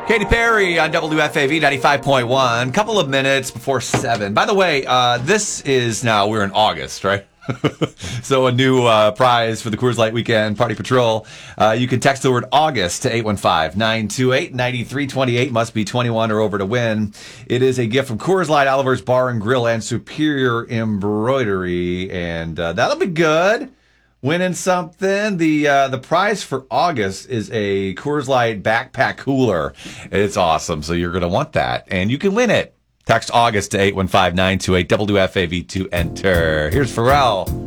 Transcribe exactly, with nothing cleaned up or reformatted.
Katy Perry on W F A V ninety-five point one. Couple of minutes before seven. By the way, uh, this is now, we're in August, right? So a new uh, prize for the Coors Light Weekend Party Patrol. Uh, you can text the word August to eight one five, nine two eight, nine three two eight. Must be twenty-one or over to win. It is a gift from Coors Light, Oliver's Bar and Grill, and Superior Embroidery. And uh, that'll be good. Winning something. The uh, the prize for August is a Coors Light backpack cooler. It's awesome. So you're going to want that. And you can win it. Text August to eight one five, nine two eight, W F A V to enter. Here's Pharrell.